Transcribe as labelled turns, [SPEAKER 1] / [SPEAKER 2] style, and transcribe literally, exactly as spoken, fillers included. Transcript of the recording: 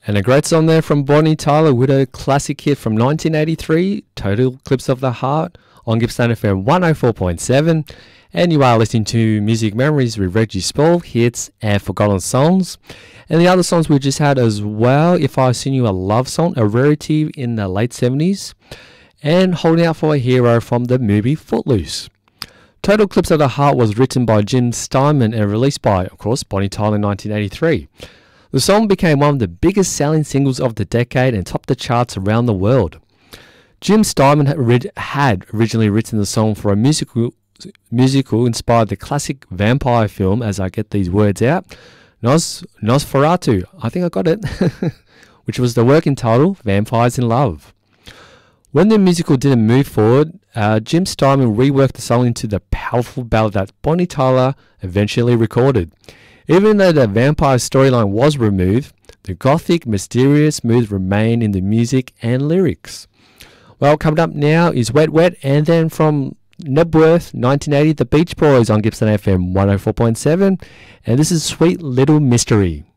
[SPEAKER 1] And a great song there from Bonnie Tyler with a classic hit from nineteen eighty-three, Total Eclipse of the Heart, on Gippsland F M one oh four point seven. And you are listening to Music Memories with Reggie Spall, hits and forgotten songs. And the other songs we just had as well, If I Sing You a Love Song, a rarity in the late seventies, and Holding Out for a Hero from the movie Footloose. Total Eclipse of the Heart was written by Jim Steinman and released by, of course, Bonnie Tyler in nineteen eighty-three. The song became one of the biggest selling singles of the decade and topped the charts around the world. Jim Steinman had originally written the song for a musical musical inspired the classic vampire film, as I get these words out, Nos, Nosferatu, I think I got it, which was the working title, Vampires in Love. When the musical didn't move forward, uh, Jim Steinman reworked the song into the powerful ballad that Bonnie Tyler eventually recorded. Even though the vampire storyline was removed, the gothic, mysterious mood remained in the music and lyrics. Well, coming up now is Wet Wet, and then from Nebworth, nineteen eighty, The Beach Boys on Gippsland F M one oh four point seven, and this is Sweet Little Mystery.